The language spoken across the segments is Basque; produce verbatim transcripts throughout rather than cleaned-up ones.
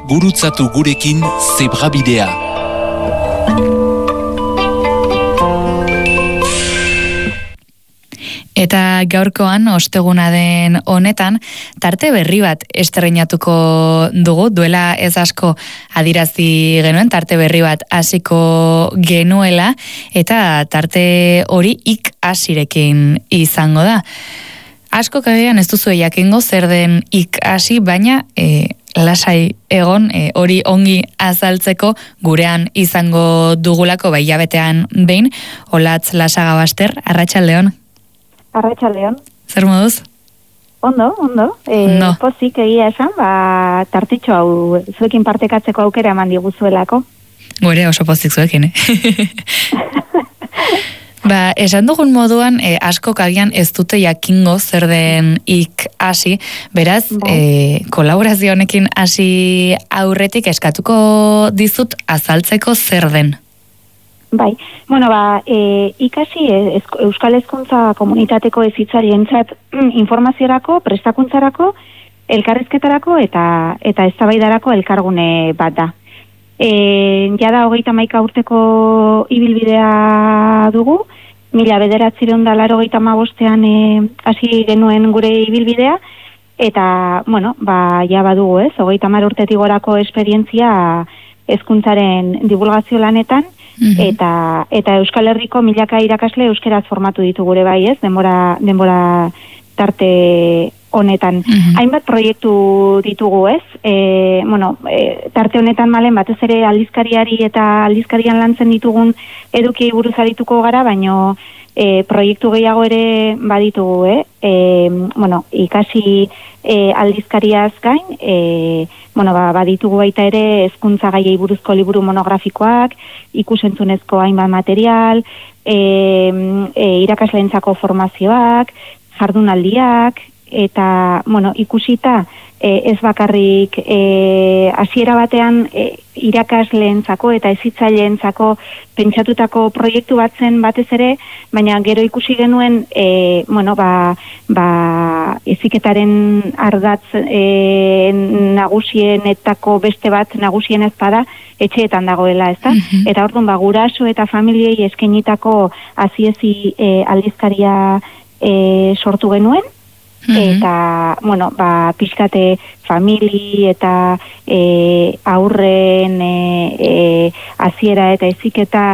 gurutzatu gurekin Zebrabidea. Eta gaurkoan, osteguna den honetan, tarte berri bat estreinatuko dugu, duela ez asko adirazi genuen, tarte berri bat hasiko genuela, eta tarte hori ik asirekin izango da. Asko kagean ez duzu jakingo zer den ik asi, baina e, lasai egon e, hori ongi azaltzeko gurean izango dugulako bai jabetean behin, Olatz Lasagabaster, arratsaldeon. Arratsaldeon. Zer moduz? Ondo, ondo. E, no. Pozik egia esan, ba, tartitxo hau zuekin partekatzeko aukera eman diguzuelako. Gure oso pozik zuekin, eh? Ba, esan dugun moduan, eh, asko kagian ez dute jakingo zer den ik hasi, beraz, eh, kolaborazio honekin hasi aurretik eskatuko dizut azaltzeko zer den. Bai, bueno, ba, e, ikasi e, Euskal Hezkuntza komunitateko hezitzarientzat informaziorako, prestakuntzarako, elkarrizketarako eta eta eztabaidarako elkargune bat da. E, jada hogeita hamaika urteko ibilbidea dugu, mila bederatziehun eta laurogeita hamabostean hasi genuen gure ibilbidea, eta, bueno, ba, ja badugu ez, hogeita hamar urtetik gorako esperientzia hezkuntzaren divulgazio lanetan, Eta, eta Euskal Herriko milaka irakasle euskeraz formatu ditu gure bai, ez? Denbora, denbora tarte honetan. Uh-huh. Hainbat proiektu ditugu, ez? E, bueno, e, tarte honetan malen batez ere aldizkariari eta aldizkarian lantzen ditugun edukiei buruz arituko gara, baino e, proiektu gehiago ere baditugu, eh? E, bueno, ikasi e, aldizkariaz gain, e, bueno, ba, baditugu baita ere hezkuntza gaiei buruzko liburu monografikoak, ikusentzunezko hainbat material, e, e, irakasleentzako formazioak, jardunaldiak, eta, bueno, ikusita e, ez bakarrik e, hasiera batean e, irakasleentzako eta hezitzaileentzako pentsatutako proiektu batzen batez ere, baina gero ikusi genuen e, bueno, ba, ba heziketaren ardatz e, nagusienetako beste bat nagusien ez bada etxeetan dagoela, ezta? Mm-hmm. Eta orduan ba guraso eta familiei eskainitako haziezi e, aldizkaria e, sortu genuen. Mm-hmm. Eta, bueno, ba, pixkate famili eta e, aurren e, e, aziera eta eziketa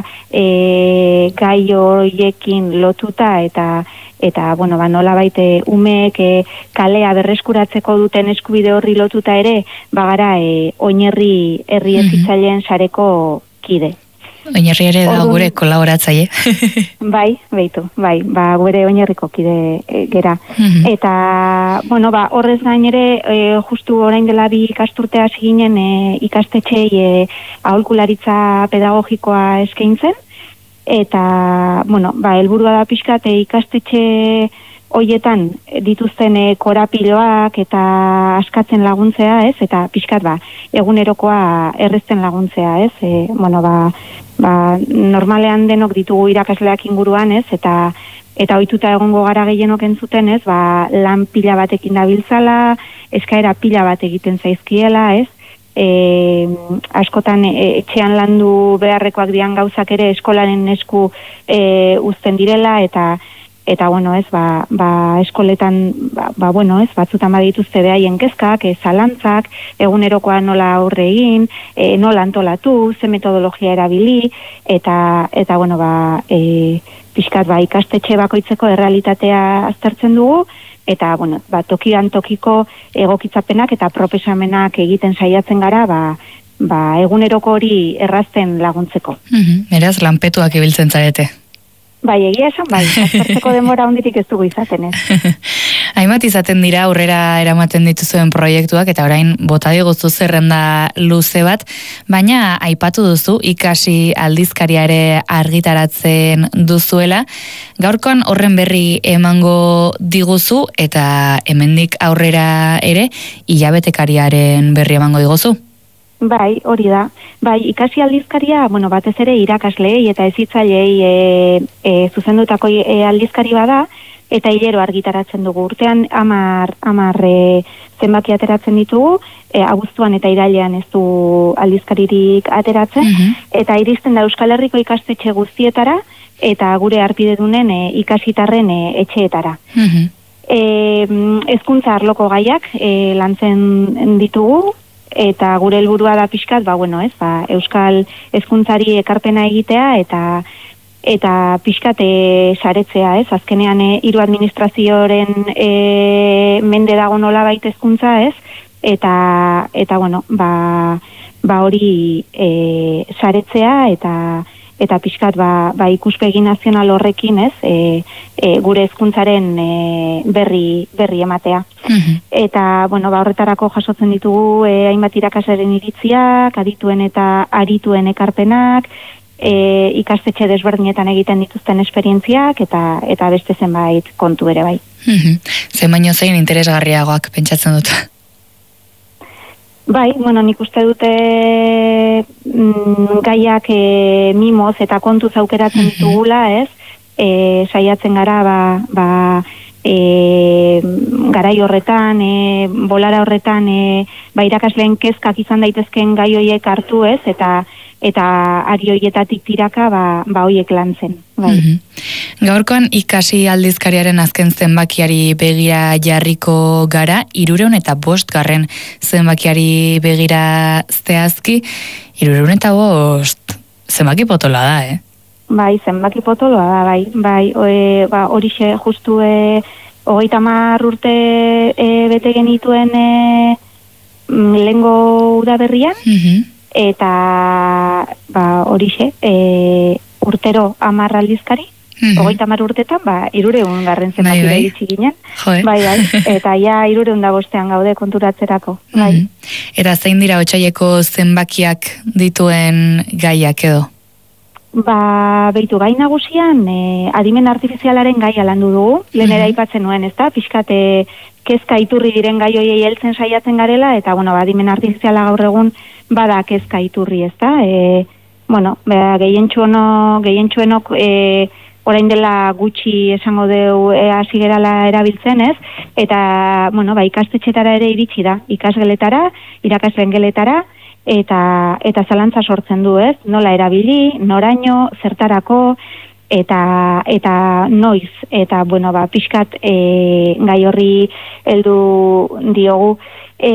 e, gai horiekin lotuta eta eta, bueno, ba, nola baite umeek e, kalea berreskuratzeko duten eskubide horri lotuta ere, bagara e, oinherri herri hezitzaileen sareko kide. Oinarri ere da gure kolaboratzaile. Bai, beitu, bai, ba, gure oinarriko kide e, gera. Mm-hmm. Eta, bueno, ba, horrez gain ere, e, justu orain dela bi ikasturte hasi ginen e, ikastetxei e, aholkularitza pedagogikoa eskaintzen, eta, bueno, ba, helburua da pixkat e, ikastetxe hoietan dituzten e, korapiloak eta askatzen laguntzea, ez? Eta pixkat, ba, egunerokoa errezten laguntzea, ez? E, bueno, ba, ba, normalean denok ditugu irakasleak inguruan, ez? Eta eta ohituta egongo gara gehienok entzuten, ez? Ba, lan pila batekin dabiltzala, eskaera pila bat egiten zaizkiela, ez? E, askotan e, etxean landu beharrekoak dian gauzak ere eskolaren esku e, uzten direla, eta eta bueno, ez, ba, ba eskoletan, ba, ba bueno, ez, batzutan badituzte behaien kezkak, e, zalantzak, egunerokoa nola aurre egin, e, nola antolatu, ze metodologia erabili, eta, eta bueno, ba, e, pixkat, ba, ikastetxe bakoitzeko errealitatea aztertzen dugu, eta, bueno, ba, tokian tokiko egokitzapenak eta proposamenak egiten saiatzen gara, ba, ba, eguneroko hori errazten laguntzeko. Mm-hmm. Eraz, lanpetuak ibiltzen zarete. Bai, egia esan, bai, aztertzeko denbora honditik ez dugu izaten, ez. Hainbat izaten dira aurrera eramaten dituzuen proiektuak, eta orain bota diguztu zerrenda luze bat, baina aipatu duzu ikasi aldizkaria ere argitaratzen duzuela. Gaurkoan horren berri emango diguzu, eta hemendik aurrera ere hilabetekariaren berri emango diguzu. Bai, hori da. Bai, ikasi aldizkaria, bueno, batez ere irakasleei eta hezitzailei e, e, zuzendutako e, aldizkari bada, eta hilero argitaratzen dugu. Urtean amar, amar e, zenbaki ateratzen ditugu, e, abuztuan eta irailean ez du aldizkaririk ateratzen, mm-hmm. eta iristen da Euskal Herriko ikastetxe guztietara, eta gure harpidedunen e, ikasitarren e, etxeetara. Mm-hmm. E, hezkuntza arloko gaiak e, lantzen ditugu, eta gure helburua da pixkat, ba, bueno, ez, ba, Euskal hezkuntzari ekarpena egitea, eta eta pixkat e, saretzea, ez, azkenean e, hiru administrazioren e, mende dago nola baita hezkuntza, ez, eta, eta bueno, ba, ba hori e, saretzea, eta eta pixkat ba, ba ikuspegi nazional horrekin, ez, e, e, gure hezkuntzaren e, berri, berri ematea. Mm-hmm. Eta, bueno, ba horretarako jasotzen ditugu e, hainbat irakasleren iritziak, adituen eta arituen ekarpenak, e, ikastetxe desberdinetan egiten dituzten esperientziak, eta eta beste zenbait kontu ere bai. Mm-hmm. Zen baino zein interesgarriagoak pentsatzen dut. Bai, bueno, nik uste dute mm, gaiak e, mimoz eta kontuz aukeratzen ditugula, ez? E, saiatzen gara, ba, ba e, garai horretan, e, bolara horretan, e, ba irakasleen kezkak izan daitezken gai hoiek hartu, ez? Eta eta ari hoietatik tiraka, ba, ba hoiek lantzen. Bai. Mm-hmm. Gaurkoan ikasi aldizkariaren azken zenbakiari begira jarriko gara, hirureun eta bost garren zenbakiari begira zehazki, hirureun eta bost zenbaki potoloa da, eh? Bai, zenbaki potoloa da, bai, bai, e, ba, horixe justu e, hogeita hamar urte e, bete genituen e, lehengo udaberrian, mm-hmm. eta ba, horixe, e, urtero hamar aldizkari, mm-hmm. hogeita hamar urtetan, ba, hirureun garren zenbakira iritsi ginen. Bai, bai, eta ja hirureun da bostean gaude konturatzerako. Bai. Mm-hmm. Eta zein dira otsaieko zenbakiak dituen gaiak edo? Ba, beitu, gai nagusian, e, adimen artifizialaren gaia landu dugu, lehenera aipatzen nuen, ez da, pixkate kezka iturri diren gai hoiei heltzen saiatzen garela, eta, bueno, ba, adimen artifiziala gaur egun bada kezka iturri, ez da, e, bueno, ba, gehientsueno, gehientsuenok, e, orain dela gutxi esango deu e, hasi gerala erabiltzen, ez, eta, bueno, ba, ikastetxetara ere iritsi da, ikasgeletara, irakasleen geletara, eta eta zalantza sortzen du, ez? Nola erabili, noraino, zertarako, eta eta noiz, eta bueno, ba pixkat e, gai horri heldu diogu. E,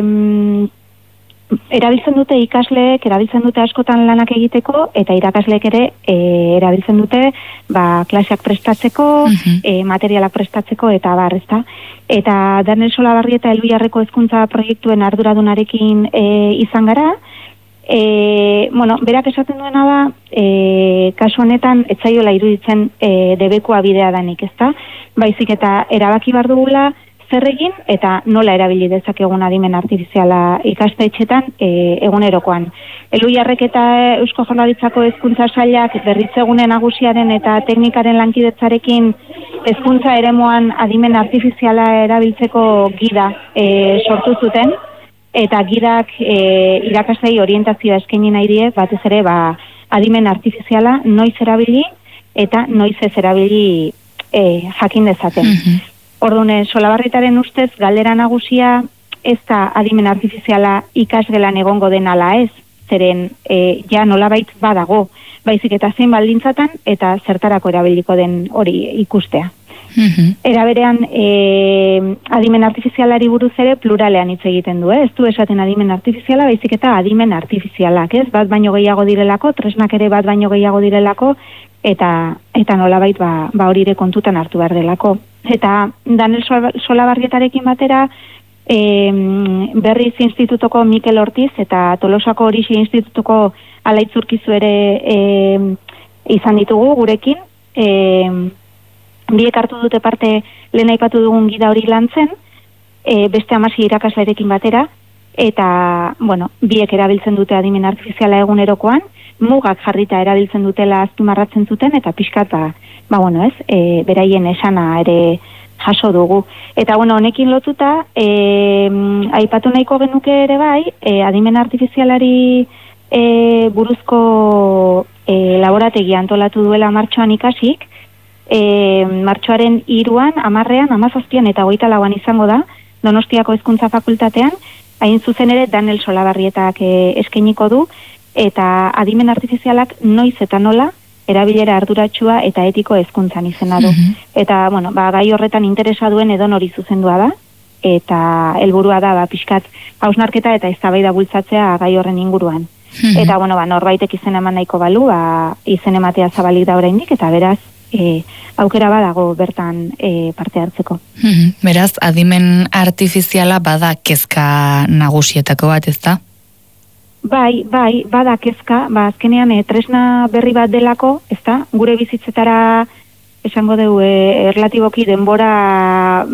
erabiltzen dute ikasleek, erabiltzen dute askotan lanak egiteko, eta irakasleek ere e, erabiltzen dute ba, klaseak prestatzeko, uh-huh. e, materialak prestatzeko, eta bar, ezta? Eta Daniel Solabarri eta Elbiarreko hezkuntza proiektuen arduradunarekin e, izan gara, e, bueno, berak esaten duena da, e, kasu honetan, etzaiola iruditzen e, debekua bidea danik, ezta? Baizik eta erabaki bar dugula, zer egin eta nola erabili dezakegun adimen artifiziala ikastetxetan e, egunerokoan. Elbiarrek eta Eusko Jaurlaritzako hezkuntza sailak berritzegune nagusiaren eta teknikaren lankidetzarekin hezkuntza eremuan adimen artifiziala erabiltzeko gida e, sortu zuten, eta gidak e, irakaslei orientazioa eskaini nahi die, batez ere ba, adimen artifiziala noiz erabili eta noiz ez erabili e, jakin dezaten. Mm-hmm. Ordune, Solabarritaren ustez, galdera nagusia ez da adimen artifiziala ikasgelan egongo den ala ez, zeren e, ja nolabait badago, baizik eta zein baldintzatan eta zertarako erabiliko den hori ikustea. Mm-hmm. Era berean, e, adimen artifizialari buruz ere pluralean hitz egiten du, eh? Ez du esaten adimen artifiziala, baizik eta adimen artifizialak, ez? Bat baino gehiago direlako, tresnak ere bat baino gehiago direlako, eta eta nolabait ba, ba hori ere kontutan hartu behar delako. Eta Daniel Solabarrietarekin batera, e, Berriz Institutuko Mikel Ortiz eta Tolosako Horixe Institutuko Alaitzurkizu ere e, izan ditugu gurekin, e, biek hartu dute parte lehen aipatu dugun gida hori lantzen, e, beste hamasi irakaslerekin batera, eta, bueno, biek erabiltzen dute adimen artifiziala egunerokoan, mugak jarrita erabiltzen dutela azpimarratzen zuten, eta pixkat, ba, ba bueno, ez, e, beraien esana ere jaso dugu. Eta, bueno, honekin lotuta, e, aipatu nahiko genuke ere bai, e, adimen artifizialari e, buruzko e, laborategi antolatu duela martxoan ikasik, e, martxoaren hiruan, hamarrean, hamazazpian eta hogeita lauan izango da, Donostiako Hezkuntza Fakultatean, hain zuzen ere Daniel Solabarrietak e, eskainiko du, eta adimen artifizialak noiz eta nola, erabilera arduratsua eta etiko hezkuntzan izena du. Mm-hmm. Eta, bueno, ba, gai horretan interesa duen edonori zuzendua da, eta helburua da, ba, pixkat, hausnarketa eta eztabaida bultzatzea gai horren inguruan. Mm-hmm. Eta, bueno, ba, norbaitek izen eman nahiko balu, ba, izen ematea zabalik da oraindik, eta beraz, E, aukera badago bertan e, parte hartzeko. Mm-hmm. Beraz, adimen artifiziala bada kezka nagusietako bat, ezta? Bai, bai, bada kezka, ba, azkenean e, tresna berri bat delako, ezta? Gure bizitzetara, esango dugu, e, erlatiboki denbora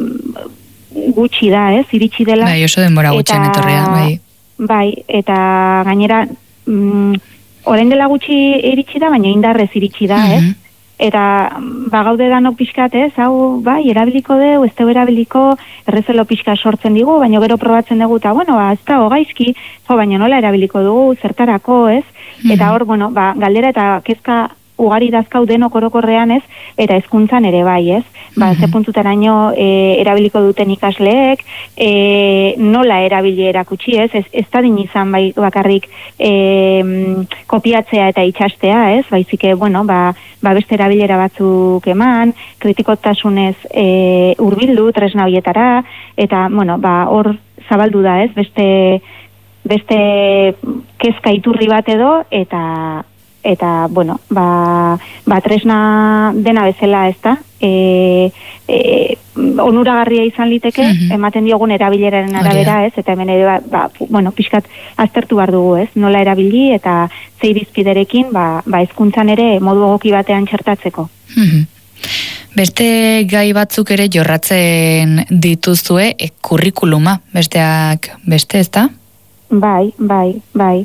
gutxi da, ez? Iritsi dela. Bai, oso denbora gutxien etorrea, bai. Bai, eta gainera, mm, orain dela gutxi iritsi da, baina indarrez iritsi da, mm-hmm. ez? Eta ba, gaude danok pixkat, ez, hau, bai, erabiliko deu, ez deu erabiliko, errezelo pixka sortzen digu, baina gero probatzen dugu, eta, bueno, ba, ez da, gaizki, jo, baina nola erabiliko dugu, zertarako, ez, mm-hmm. eta hor, bueno, ba, galdera eta kezka ugari dazkau denok orokorrean, ez, eta hezkuntzan ere bai, ez, ba, mm-hmm. ze puntutaraino e, erabiliko duten ikasleek, e, nola erabili erakutsi, ez, ez, ez da din izan bai bakarrik e, kopiatzea eta itxastea, ez, baizike, bueno, ba, ba beste erabilera batzuk eman, kritikotasunez e, hurbildu tresna horietara, eta, bueno, ba, hor zabaldu da, ez, beste, beste kezka iturri bat edo, eta eta, bueno, ba, ba tresna dena bezala, ez da, e, e, onuragarria izan liteke, mm-hmm. ematen diogun erabileraren arabera, ez, eta hemen ere, ba, ba, bueno, pixkat aztertu behar dugu, ez, nola erabili, eta ze irizpiderekin, ba, ba hezkuntzan ere modu egoki batean txertatzeko. Mm-hmm. Beste gai batzuk ere jorratzen dituzue, e, kurrikuluma, besteak beste, ez da? Bai, bai, bai.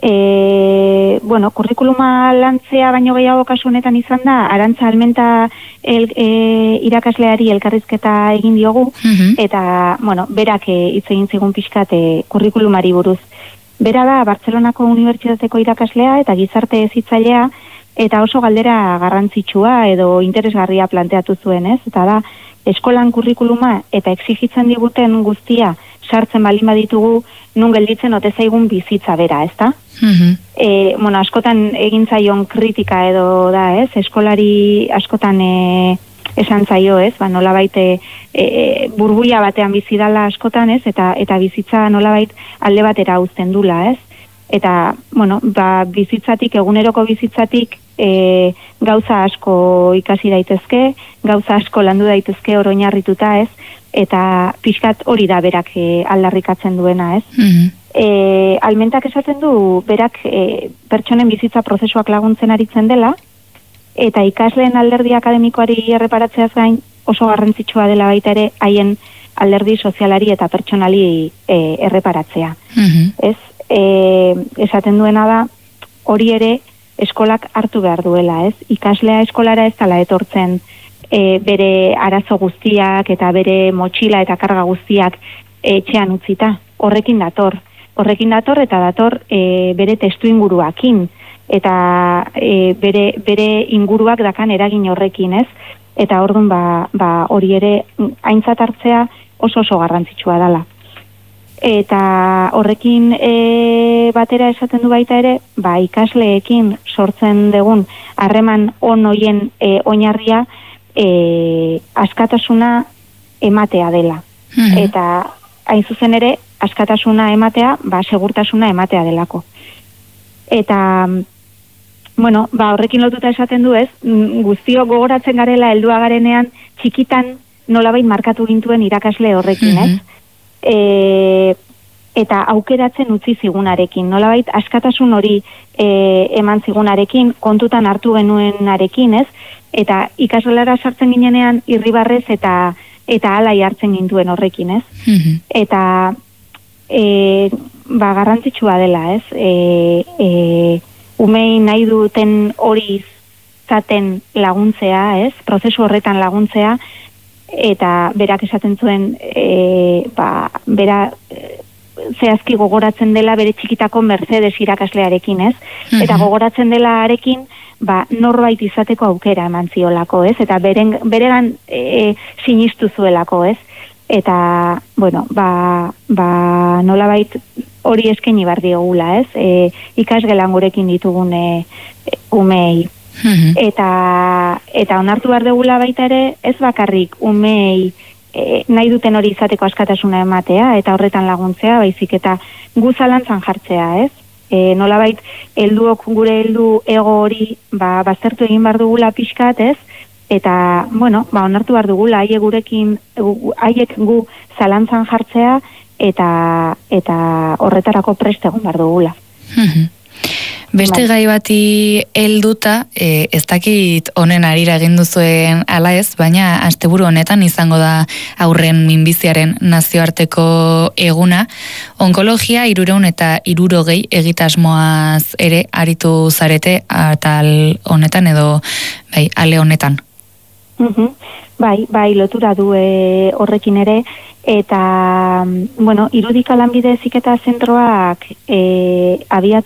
E, bueno, kurrikuluma lantzea baino gehiago kasu honetan izan da, Arantza Almenta el, e, irakasleari elkarrizketa egin diogu, mm-hmm. eta, bueno, berak hitz egin zigun pixkat e, kurrikulumari buruz. Bera da, Bartzelonako Unibertsitateko irakaslea eta gizarte hezitzailea, eta oso galdera garrantzitsua edo interesgarria planteatu zuen, ez? Eta da, eskolan kurrikuluma eta exigitzen diguten guztia sartzen balin baditugu, nun gelditzen ote zaigun bizitza bera, ezta? Mm-hmm. E, bueno, askotan egin zaion kritika edo da, ez? Eskolari askotan e, esan zaio, ez? Ba, nolabait e, e, burbuia batean bizi dala askotan, ez? Eta eta bizitza nolabait alde batera uzten dula, ez? Eta, bueno, ba, bizitzatik, eguneroko bizitzatik e, gauza asko ikasi daitezke, gauza asko landu daitezke oroinarrituta, ez? Eta pixkat hori da berak e, aldarrikatzen duena, ez? Mm-hmm. E, Almentak esaten du berak e, pertsonen bizitza prozesuak laguntzen aritzen dela, eta ikasleen alderdi akademikoari erreparatzeaz gain oso garrantzitsua dela baita ere haien alderdi sozialari eta pertsonali e, erreparatzea. Mm-hmm. Ez? E, esaten duena da hori ere eskolak hartu behar duela, ez? Ikaslea eskolara ez dela etortzen e, bere arazo guztiak eta bere motxila eta karga guztiak etxean utzita. Horrekin dator. Horrekin dator eta dator e, bere testu inguruakin eta e, bere, bere inguruak dakan eragin horrekin, ez? Eta orduan ba, ba hori ere aintzat hartzea oso oso garrantzitsua dela. Eta horrekin e, batera esaten du baita ere, ba, ikasleekin sortzen dugun harreman on hoien e, oinarria e, askatasuna ematea dela. Mm-hmm. Eta hain zuzen ere, askatasuna ematea, ba, segurtasuna ematea delako. Eta, bueno, ba, horrekin lotuta esaten du ez, guztio gogoratzen garela heldua garenean txikitan nolabait markatu gintuen irakasle horrekin, ez? Mm-hmm. E, eta aukeratzen utzi zigunarekin, nolabait askatasun hori e, eman zigunarekin, kontutan hartu genuenarekin, ez? Eta ikasgelara sartzen ginenean irribarrez eta eta alai hartzen gintuen horrekin, ez? Mm-hmm. Eta e, ba, garrantzitsua dela, ez? E, e, umei nahi duten hori zaten laguntzea, ez? Prozesu horretan laguntzea, eta berak esaten zuen e, ba, bera e, zehazki gogoratzen dela bere txikitako Mercedes irakaslearekin, ez? Mm-hmm. Eta gogoratzen dela arekin ba, norbait izateko aukera eman ziolako, ez? Eta beren, beregan e, sinistu zuelako, ez? Eta, bueno, ba, ba nolabait hori eskaini behar diogula, ez? E, ikasgelan gurekin ditugun e, umei. Mm-hmm. Eta, eta onartu behar dugula baita ere, ez bakarrik umei e, nahi duten hori izateko askatasuna ematea, eta horretan laguntzea, baizik eta gu zalantzan jartzea, ez? E, nolabait, helduok gure heldu ego hori, ba, baztertu egin behar dugula pixkat, ez? Eta, bueno, ba, onartu behar dugula, haiek gurekin, haiek gu zalantzan jartzea, eta eta horretarako prest egon behar dugula. Mm-hmm. Beste gai bati helduta, e, ez dakit honen arira egin duzuen ala ez, baina asteburu honetan izango da aurren minbiziaren nazioarteko eguna. Onkologia hirurogeun eta hirurogei egitasmoaz ere aritu zarete atal honetan edo bai, ale honetan. Mm-hmm. Bai, bai, lotura du e, horrekin ere, eta, bueno, Irudika Lanbide Heziketa Zentroak e,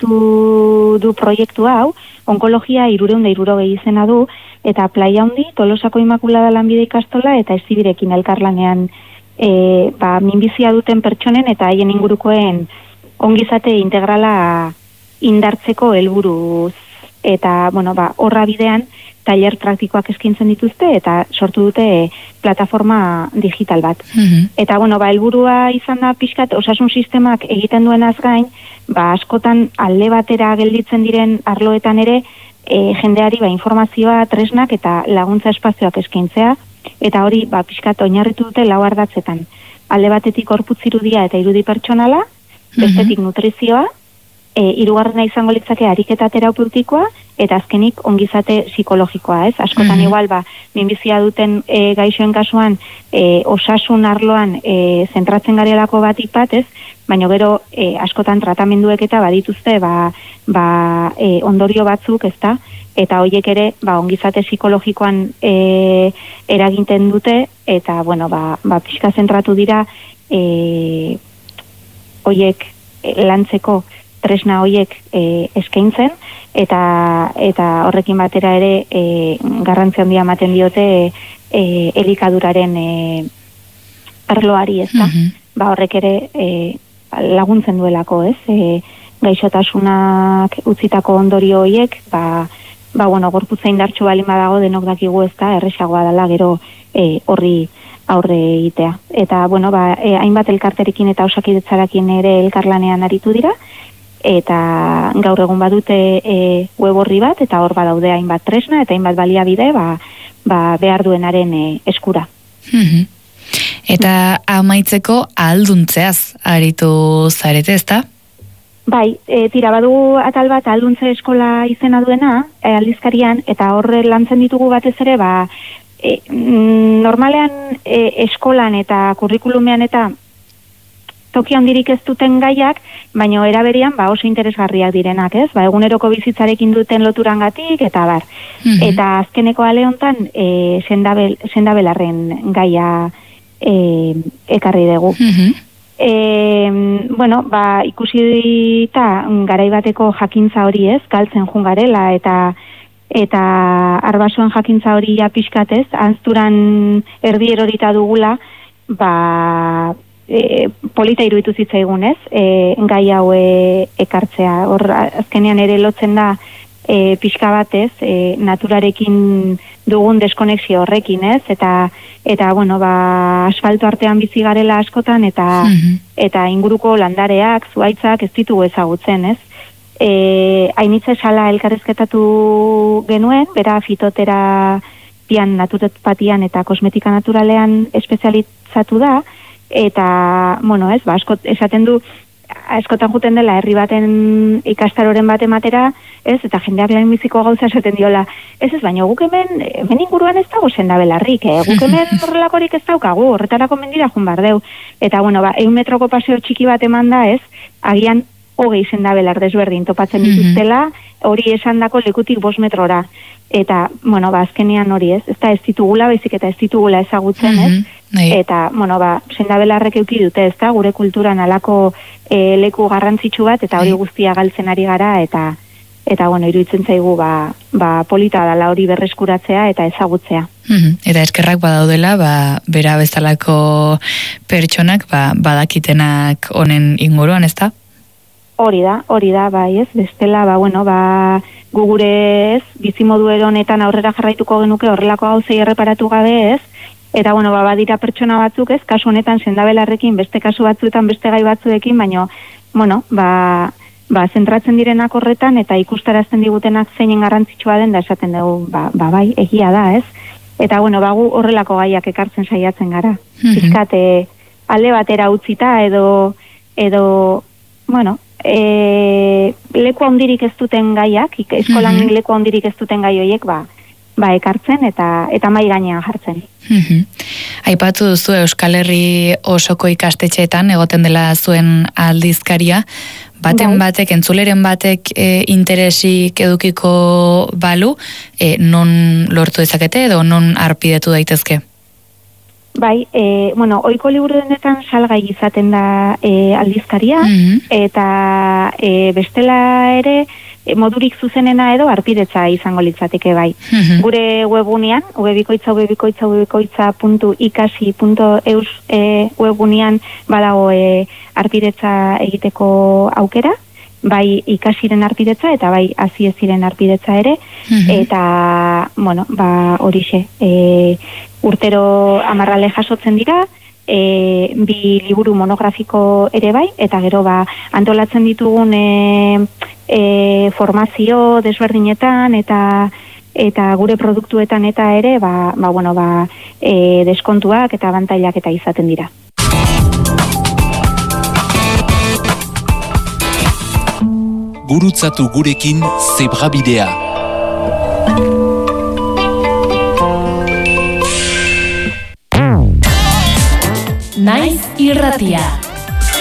abiatu du proiektu hau, onkologia hirurogeun eta hirurogei izena du, eta Playa Handi, Tolosako Immaculada Lanbide Ikastola, eta Estibirekin elkarlanean e, ba, minbizia duten pertsonen eta haien ingurukoen ongizate integrala indartzeko helburuz. Eta, bueno, ba, horra bidean, tailer praktikoak eskintzen dituzte eta sortu dute e, plataforma digital bat. Mm-hmm. Eta, bueno, ba, helburua izan da pixkat osasun sistemak egiten duenaz gain, ba, askotan alde batera gelditzen diren arloetan ere, e, jendeari ba, informazioa, tresnak eta laguntza espazioak eskaintzea, eta hori ba, pixkat oinarritu dute lau ardatzetan. Alde batetik gorputz irudia eta irudi pertsonala, bestetik mm-hmm. nutrizioa, E, hirugarrena izango litzake ariketa terapeutikoa, eta azkenik ongizate psikologikoa, ez? Askotan mm-hmm. igual, ba, minbizia duten e, gaixoen kasuan, e, osasun arloan e, zentratzen garelako bat ipat, ez? Baina gero, e, askotan tratamenduek eta badituzte, ba, ba, e, ondorio batzuk, ezta? Eta horiek ere, ba, ongizate psikologikoan e, eraginten dute, eta, bueno, ba, ba pixka zentratu dira, e, horiek e, lantzeko tresna horiek e, eskaintzen, eta eta horrekin batera ere e, garrantzi handia ematen diote e, elikaduraren e, arloari, ezta? Mm-hmm. Ba horrek ere e, laguntzen duelako, ez? E, gaixotasunak utzitako ondorio horiek, ba, ba bueno, gorputza indartsu balin badago denok dakigu, ezta? Erresagoa dela gero e, horri aurre egitea. Eta, bueno, ba, e, hainbat elkarterekin eta osakidetzarakin ere elkarlanean aritu dira, eta gaur egun badute e, web horri bat, eta hor badaude hainbat tresna, eta hainbat baliabide, ba, ba behar duenaren e, eskura. Mm-hmm. Eta amaitzeko ahalduntzeaz aritu zarete, ezta? Bai, e, tira badugu atal bat ahalduntze eskola izena duena, e, aldizkarian, eta horre lantzen ditugu batez ere, ba, e, normalean e, eskolan eta kurrikulumean eta toki handirik ez duten gaiak, baina eraberian ba, oso interesgarriak direnak, ez? Ba, eguneroko bizitzarekin duten loturangatik, eta bar. Mm-hmm. Eta azkeneko ale hontan, e, sendabel, sendabelarren gaia e, ekarri dugu. Mm-hmm. E, bueno, ba, ikusi eta garaibateko jakintza hori, ez? Galtzen jungarela, eta eta arbasoen jakintza hori apiskat, ez? Anzturan erdi erorita dugula, ba... E, polita iruditu zitzaigun, ez? E, gai hau e, ekartzea. Hor, azkenean ere lotzen da e, pixka batez, e, naturarekin dugun deskonexio horrekin, ez? Eta, eta bueno, ba, asfalto artean bizi garela askotan, eta, mm-hmm. eta inguruko landareak, zuaitzak ez ditugu ezagutzen, ez? E, hainitze sala elkarrezketatu genuen, bera fitoterapian, naturopatian eta kosmetika naturalean espezializatu da, eta, bueno, ez, ba, askot, esaten du, askotan juten dela herri baten ikastaroren bat ematera, ez, eta jendeak lehen biziko gauza esaten diola, ez ez, baina guk hemen, hemen inguruan ez dago sendabelarrik, eh? Guk hemen horrelakorik ez daukagu, horretarako mendira jun bardeu, eta, bueno, ba, eun metroko paseo txiki bat eman da, ez, agian hogei sendabelar desberdin topatzen dituztela, hori esan dako lekutik bost metrora, eta, bueno, ba, azkenean hori, ez, ez da ez ditugula, baizik eta ez ditugula ezagutzen, ez, eta, bueno, ba, sendabelarrek euki dute, ez da, gure kulturan alako e, leku garrantzitsu bat, eta hori guztia galtzen ari gara, eta eta bueno, iruditzen zaigu ba, ba polita dela hori berreskuratzea eta ezagutzea. Mm-hmm. Eta eskerrak badaudela, ba, bera bezalako pertsonak ba, badakitenak honen inguruan, ezta? Hori da, hori da, bai ez, bestela, ba, bueno, ba, gugure ez, bizimodu honetan aurrera jarraituko genuke horrelako gauzei erreparatu gabe ez, eta bueno, ba, badira pertsona batzuk ez, kasu honetan sendabelarrekin, beste kasu batzuetan, beste gai batzuekin, baino, bueno, ba, ba, zentratzen direnak horretan, eta ikustarazten digutenak zeinen garrantzitsua den, da esaten dugu, ba, ba bai, egia da ez, eta bueno, ba, gu horrelako gaiak ekartzen saiatzen gara, mm-hmm. Pizkate, alde batera utzita, edo, edo, bueno, E, leku handirik ez duten gaiak, eskolan mm-hmm. leku handirik ez duten gai horiek, ba, ba ekartzen eta eta mai gainean jartzen. Mm-hmm. Aipatu duzu Euskal Herri osoko ikastetxeetan egoten dela zuen aldizkaria, baten bai. batek, entzuleren batek e, interesik edukiko balu, e, non lortu dezakete edo non arpidetu daitezke? Bai, e, bueno, ohiko liburu denetan salgai izaten da e, aldizkaria, mm-hmm. eta e, bestela ere e, modurik zuzenena edo arpidetza izango litzateke bai. Mm-hmm. Gure webunean, webikoitza, webikoitza, webikoitza puntu ikasi puntu eus e, webunean badago e, arpidetza egiteko aukera, bai ikasiren arpidetza eta bai hasi eziren arpidetza ere, mm-hmm. eta, bueno, ba horixe, e, urtero amarrale jasotzen dira, e, bi liburu monografiko ere bai, eta gero ba antolatzen ditugun e, e, formazio desberdinetan eta eta gure produktuetan eta ere ba, ba, bueno, ba, e, deskontuak eta abantailak eta izaten dira. Gurutzatu gurekin Zebrabidea. Naiz irratia.